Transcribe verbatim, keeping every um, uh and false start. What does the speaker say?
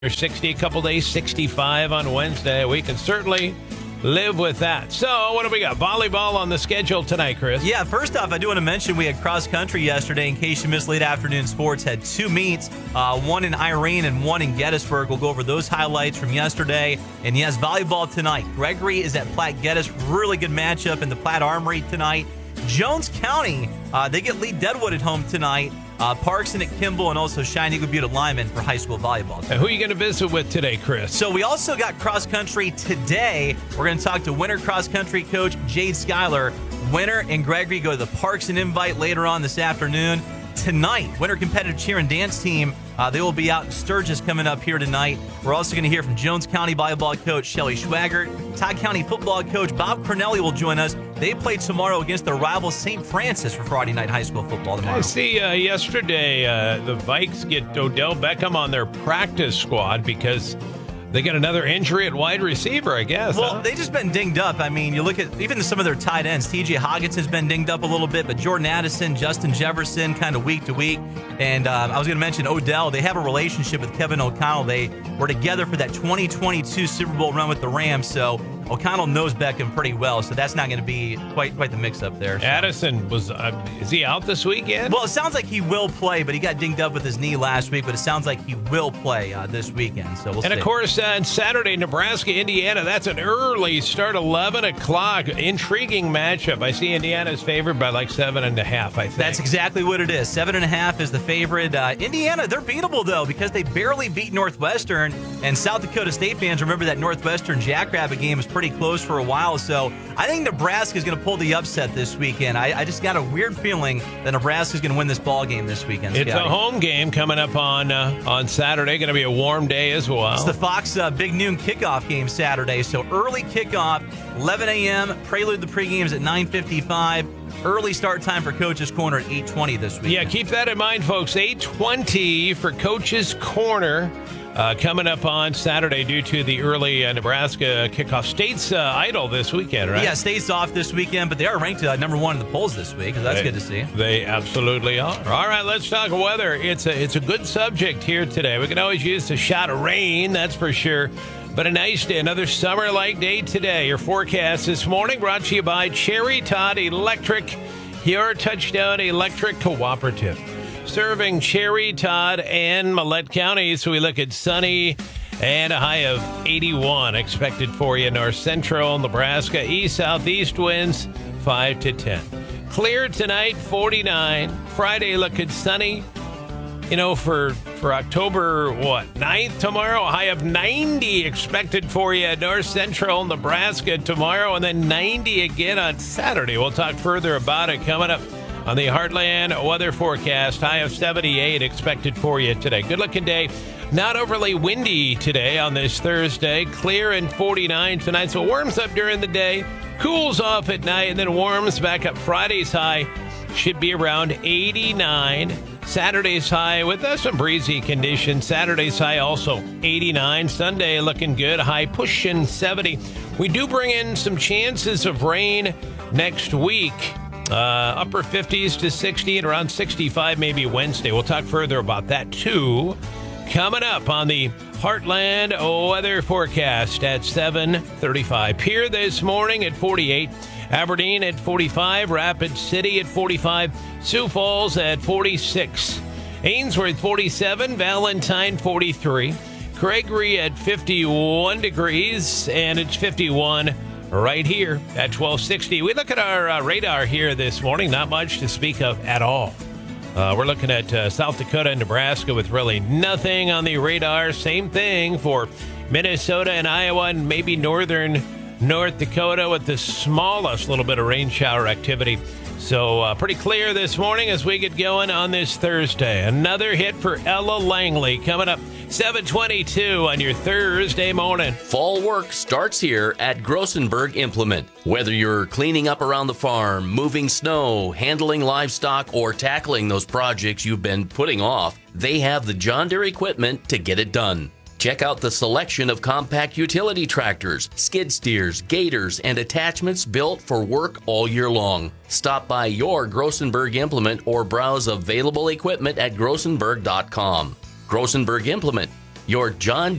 sixty a couple days, sixty-five on Wednesday. We can certainly live with that. So what do we got? Volleyball on the schedule tonight, Chris. Yeah, first off, I do want to mention we had cross country yesterday. In case you missed late afternoon sports, had two meets, uh, one in Irene and one in Gettysburg. We'll go over those highlights from yesterday. And yes, volleyball tonight. Gregory is at Platte Geddes. Really good matchup in the Platte Armory tonight. Jones County, uh, they get Lee Deadwood at home tonight. Uh, Parkson at Kimball, and also Shine Eagle Butte at Lyman for high school volleyball. And who are you going to visit with today, Chris? So we also got cross country today. We're going to talk to Winter cross country coach Jade Schuyler. Winter and Gregory go to the Parkson Invite later on this afternoon. Tonight, Winter competitive cheer and dance team, uh, they will be out in Sturgis coming up here tonight. We're also going to hear from Jones County volleyball coach Shelly Schwaggart. Todd County football coach Bob Cornelli will join us. They play tomorrow against their rival Saint Francis for Friday night high school football tomorrow. I see uh, yesterday uh, the Vikes get Odell Beckham on their practice squad because they got another injury at wide receiver, I guess. Well, huh? they just been dinged up. I mean, you look at even some of their tight ends. T J Hawkinson's been dinged up a little bit, but Jordan Addison, Justin Jefferson, kind of week to week. And um, I was going to mention Odell. They have a relationship with Kevin O'Connell. They were together for that twenty twenty-two Super Bowl run with the Rams, so O'Connell knows Beckham pretty well, so that's not going to be quite quite the mix-up there. So. Addison, was uh, is he out this weekend? Well, it sounds like he will play, but he got dinged up with his knee last week, but it sounds like he will play uh, this weekend, so we'll And, see. of course, uh, on Saturday, Nebraska, Indiana, that's an early start, eleven o'clock. Intriguing matchup. I see Indiana's favored by like seven and a half, I think. That's exactly what it is. Seven and a half is the favorite. Uh, Indiana, they're beatable, though, because they barely beat Northwestern, and South Dakota State fans remember that Northwestern Jackrabbit game was pretty close for a while, so I think Nebraska is going to pull the upset this weekend. I, I just got a weird feeling that Nebraska is going to win this ball game this weekend. It's Scotty. a home game coming up on uh, on Saturday. Going to be a warm day as well. It's the Fox uh, Big Noon kickoff game Saturday, so early kickoff, eleven a.m. Prelude the pregames at nine fifty-five. Early start time for Coach's Corner at eight twenty this week. Yeah, keep that in mind, folks. eight twenty for Coach's Corner. Uh, coming up on Saturday due to the early uh, Nebraska kickoff. State's uh, idle this weekend, right? Yeah, State's off this weekend, but they are ranked uh, number one in the polls this week, so that's they, good to see. They absolutely are. All right, let's talk weather. It's a, it's a good subject here today. We can always use a shot of rain, that's for sure. But a nice day, another summer-like day today. Your forecast this morning brought to you by Cherry Todd Electric, your touchdown electric cooperative. Serving Cherry, Todd, and Millette County. So we look at sunny and a high of eighty-one expected for you. North Central Nebraska, east southeast winds five to ten. Clear tonight, forty-nine. Friday looking sunny. You know, for for October, what, ninth tomorrow, a high of ninety expected for you at North Central Nebraska tomorrow, and then ninety again on Saturday. We'll talk further about it coming up on the Heartland weather forecast. High of seventy-eight expected for you today. Good looking day. Not overly windy today on this Thursday. Clear and forty-nine tonight. So it warms up during the day, cools off at night, and then warms back up. Friday's high should be around eighty-nine. Saturday's high with uh, some breezy conditions. Saturday's high also eighty-nine. Sunday looking good. High pushing seventy. We do bring in some chances of rain next week. Uh, upper fifties to sixty and around sixty-five maybe Wednesday. We'll talk further about that too. Coming up on the Heartland weather forecast at seven thirty-five. Pier this morning at forty-eight. Aberdeen at forty-five. Rapid City at forty-five. Sioux Falls at forty-six. Ainsworth forty-seven. Valentine forty-three. Gregory at fifty-one degrees. And it's fifty-one right here at twelve sixty. We look at our uh, radar here this morning. Not much to speak of at all. Uh, we're looking at uh, South Dakota and Nebraska with really nothing on the radar. Same thing for Minnesota and Iowa and maybe northern North Dakota with the smallest little bit of rain shower activity. So uh, pretty clear this morning as we get going on this Thursday. Another hit for Ella Langley coming up seven twenty-two on your Thursday morning. Fall work starts here at Grossenberg Implement. Whether you're cleaning up around the farm, moving snow, handling livestock, or tackling those projects you've been putting off, they have the John Deere equipment to get it done. Check out the selection of compact utility tractors, skid steers, gators, and attachments built for work all year long. Stop by your Grossenberg Implement or browse available equipment at grossenberg dot com. Grossenberg Implement, Your John